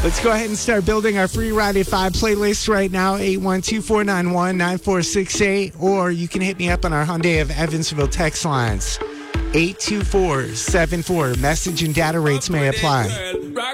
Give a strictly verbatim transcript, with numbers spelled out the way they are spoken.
Let's go ahead and start building our free Ride at five playlist right now, eight one two, four nine one, nine four six eight, or you can hit me up on our Hyundai of Evansville text lines, eight two four seven four. Message and data rates may apply.